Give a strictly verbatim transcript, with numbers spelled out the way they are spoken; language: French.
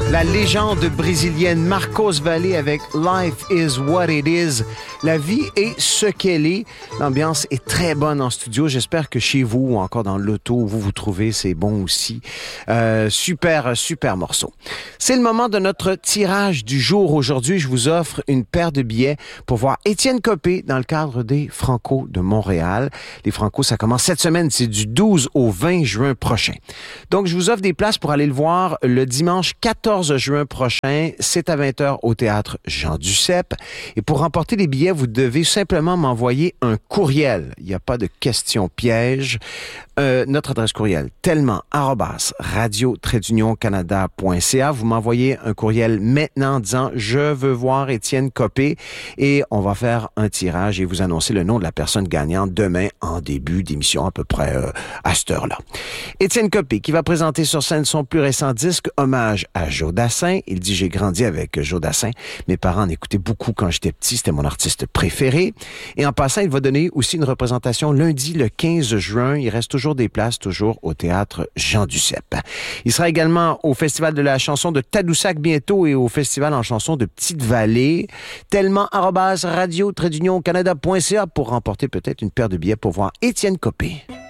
La légende brésilienne Marcos Valle avec Life is what it is. La vie est ce qu'elle est. L'ambiance est très bonne en studio. J'espère que chez vous ou encore dans l'auto où vous vous trouvez, c'est bon aussi. Euh, super, super morceau. C'est le moment de notre tirage du jour. Aujourd'hui, je vous offre une paire de billets pour voir Étienne Copé dans le cadre des Franco de Montréal. Les Franco, ça commence cette semaine. C'est du douze au vingt juin prochain. Donc, je vous offre des places pour aller le voir le dimanche quatorze juin prochain. C'est à vingt heures au théâtre Jean Duceppe. Et pour remporter les billets, vous devez simplement m'envoyer un courriel. Il n'y a pas de questions pièges. Euh, notre adresse courriel, tellement arobase radio trait d'union canada point c a. Vous m'envoyez un courriel maintenant en disant « Je veux voir Étienne Copé » et on va faire un tirage et vous annoncer le nom de la personne gagnante demain en début d'émission, à peu près euh, à cette heure-là. Étienne Copé qui va présenter sur scène son plus récent disque hommage à Joe Dassin. Il dit « J'ai grandi avec Joe Dassin. Mes parents en écoutaient beaucoup quand j'étais petit. C'était mon artiste préféré. » Et en passant, il va donner aussi une représentation lundi le quinze juin. Il reste toujours des places, toujours au théâtre Jean Duceppe. Il sera également au Festival de la chanson de Tadoussac bientôt et au Festival en chanson de Petite-Vallée. Tellement arobase radio trait d'union canada point c a pour remporter peut-être une paire de billets pour voir Étienne Copé.